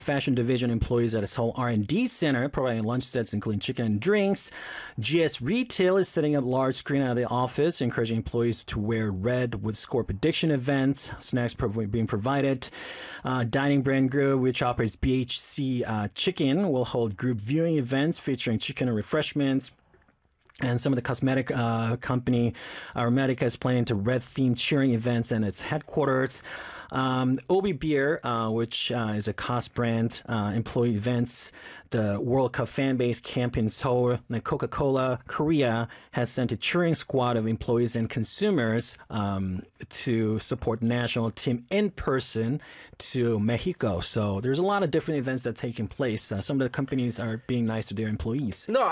fashion division employees at a Seoul R&D center providing lunch sets including chicken and drinks. GS Retail is setting up large screen at the office, encouraging employees to wear red with score prediction events. Snacks being provided. Dining Brand Group, which operates BHC Chicken, will hold group viewing events featuring chicken and refreshments. And some of the cosmetic company, Aromatica, is planning to red-themed cheering events in its headquarters. Obi Beer, which is a cost brand, employee events, the World Cup fan base camp in Seoul. And Coca-Cola Korea has sent a cheering squad of employees and consumers to support the national team in person to Mexico. So there's a lot of different events that are taking place. Some of the companies are being nice to their employees. No,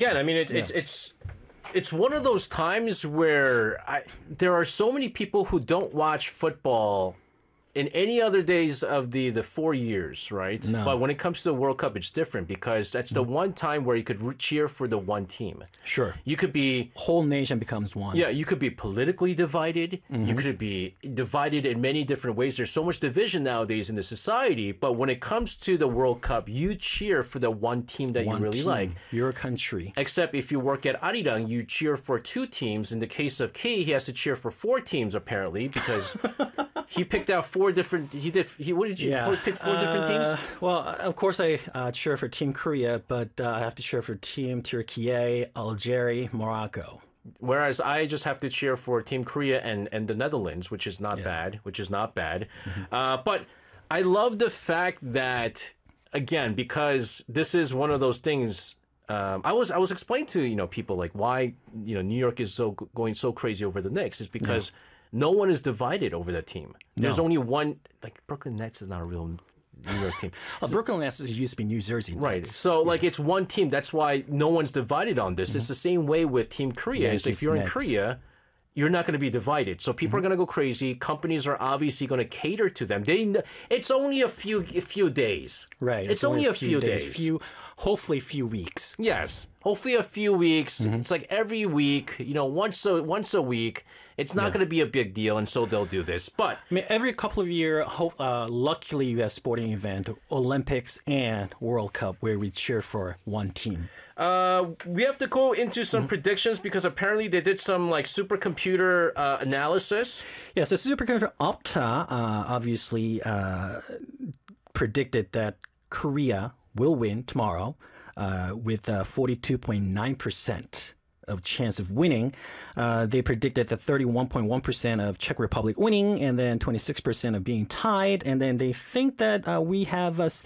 it's one of those times where there are so many people who don't watch football in any other days of the 4 years, right? No. But when it comes to the World Cup, it's different because that's the one time where you could cheer for the one team. Sure. You could be... Whole nation becomes one. Yeah, you could be politically divided. You could be divided in many different ways. There's so much division nowadays in the society. But when it comes to the World Cup, you cheer for the one team that you really like. Your country. Except if you work at Arirang, you cheer for 2 teams. In the case of Ki, he has to cheer for 4 teams, apparently, because... He picked out 4 different. What did you pick 4 different teams? Well, of course, I cheer for Team Korea, but I have to cheer for Team Turkey, Algeria, Morocco. Whereas I just have to cheer for Team Korea and the Netherlands, which is not bad. But I love the fact that, again, because this is one of those things. I was explaining to people like why New York is going so crazy over the Knicks is because. Yeah. No one is divided over that team. There's only one. Like Brooklyn Nets is not a real New York team. Brooklyn Nets used to be New Jersey. Right. So like it's one team. That's why no one's divided on this. It's the same way with Team Korea. If you're in Korea, you're not going to be divided. So people are going to go crazy. Companies are obviously going to cater to them. It's only a few days. Right. It's only a few days. Hopefully few weeks. Yes. Hopefully a few weeks. It's like every week, once a week. It's not going to be a big deal, and so they'll do this. But I mean, every couple of years, luckily we have a sporting event, Olympics and World Cup, where we cheer for one team. We have to go into some predictions because apparently they did some like supercomputer analysis. Yeah, so supercomputer Opta obviously predicted that Korea will win tomorrow with 42.9% of chance of winning. They predicted that 31.1% of Czech Republic winning and then 26% of being tied. And then they think that we have a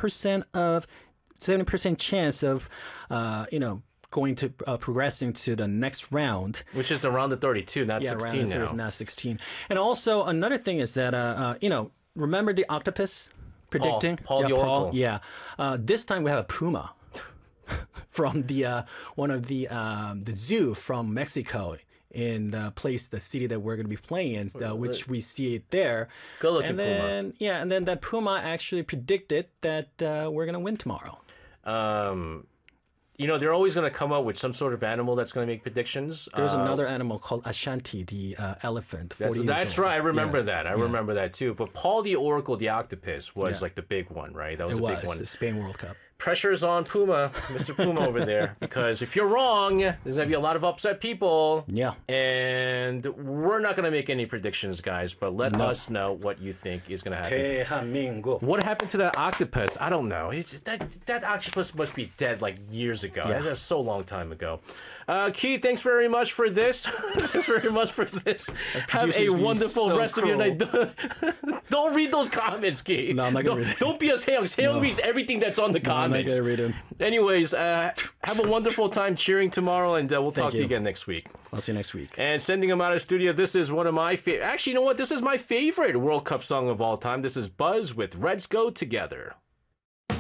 70% chance of, going to progressing to the next round. Which is the round of 32, not 16 now. Not 16. And also another thing is that, remember the octopus predicting? Paul the Oracle. Yeah. This time we have a puma. From the one of the zoo from Mexico in the city that we're going to be playing in, which we see it there. Good looking and then, puma. Yeah, and then that puma actually predicted that we're going to win tomorrow. They're always going to come up with some sort of animal that's going to make predictions. There's another animal called Ashanti, the elephant. That's right. I remember that. I remember that too. But Paul the Oracle, the octopus, was like the big one, right? That was a big one. The Spain World Cup. Pressure's on Puma, Mr. Puma over there, because if you're wrong, there's going to be a lot of upset people. Yeah. And we're not going to make any predictions, guys, but let us know what you think is going to happen. What happened to that octopus? I don't know. That octopus must be dead like years ago. Yeah. That was so long time ago. Keith, thanks very much for this. Thanks very much for this. Have a wonderful rest of your night. Don't read those comments, Keith. No, I'm not going to read it. Don't be a Seong. Seong reads everything that's on the comments. I'm not going to read them. Anyways, have a wonderful time cheering tomorrow, and we'll talk to you again next week. I'll see you next week. And sending them out of studio, this is one of my favorite. Actually, you know what? This is my favorite World Cup song of all time. This is Buzz with Reds Go Together.